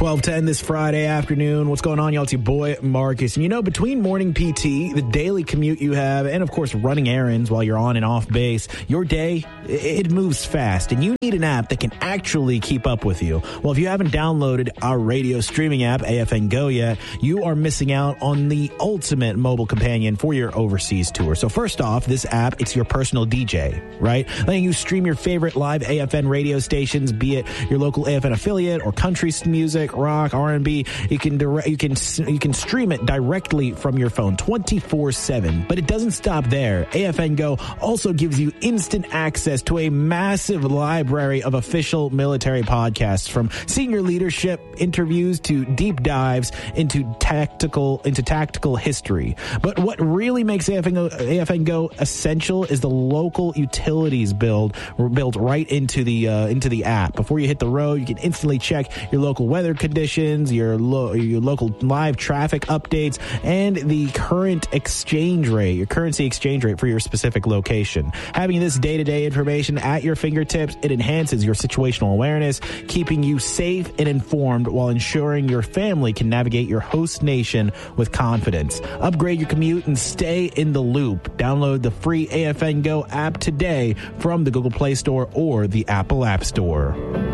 12:10 this Friday afternoon. What's going on, y'all? It's your boy, Marcus. And you know, between morning PT, the daily commute you have, and of course running errands while you're on and off base, your day, it moves fast. And you need an app that can actually keep up with you. Well, if you haven't downloaded our radio streaming app, AFN Go, yet, you are missing out on the ultimate mobile companion for your overseas tour. So first off, this app, it's your personal DJ, right? Letting you stream your favorite live AFN radio stations, be it your local AFN affiliate or country music, rock, R&B. You can stream it directly from your phone 24/7. But it doesn't stop there. AFN Go also gives you instant access to a massive library of official military podcasts, from senior leadership interviews to deep dives into tactical history. But what really makes AFN Go essential is the local utilities built right into the app. Before you hit the road, you can instantly check your local weather conditions, your local live traffic updates, and the currency exchange rate for your specific location. Having this day-to-day information at your fingertips, it enhances your situational awareness, keeping you safe and informed while ensuring your family can navigate your host nation with confidence. Upgrade your commute and stay in the loop. Download the free AFN Go app today from the Google Play Store or the Apple App Store.